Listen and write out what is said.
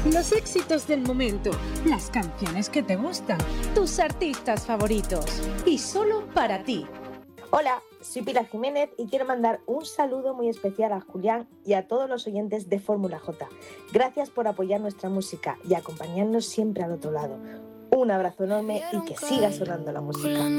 Los éxitos del momento, las canciones que te gustan, tus artistas favoritos y solo para ti. Hola, soy Pilar Jiménez y quiero mandar un saludo muy especial a Julián y a todos los oyentes de Fórmula J. Gracias por apoyar nuestra música y acompañarnos siempre al otro lado. Un abrazo enorme y que siga sonando la música.